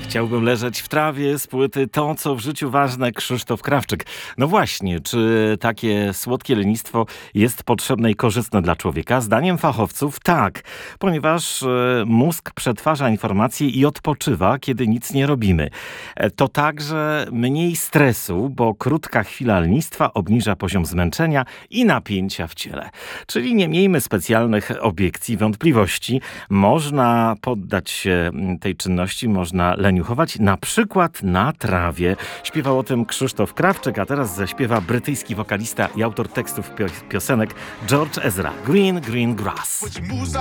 Chciałbym leżeć w trawie z płyty To, co w życiu ważne, Krzysztof Krawczyk. No właśnie, czy takie słodkie lenistwo jest potrzebne i korzystne dla człowieka? Zdaniem fachowców tak, ponieważ mózg przetwarza informacje i odpoczywa, kiedy nic nie robimy. To także mniej stresu, bo krótka chwila lenistwa obniża poziom zmęczenia i napięcia w ciele. Czyli nie miejmy specjalnych obiekcji, wątpliwości. Można poddać się tej czynności, można leniuchować, na przykład na trawie. Śpiewał o tym Krzysztof Krawczyk, a teraz zaśpiewa brytyjski wokalista i autor tekstów piosenek George Ezra. Green, green grass.